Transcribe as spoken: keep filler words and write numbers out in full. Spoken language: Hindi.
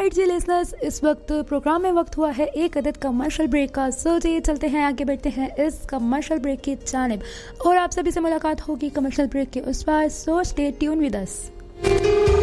राइट जी लिसनर्स, इस वक्त प्रोग्राम में वक्त हुआ है एक अदद कमर्शियल ब्रेक का। सो जी चलते हैं, आगे बढ़ते हैं इस कमर्शियल ब्रेक की जानिब और आप सभी से मुलाकात होगी कमर्शियल ब्रेक के उस पार। So stay tune with us.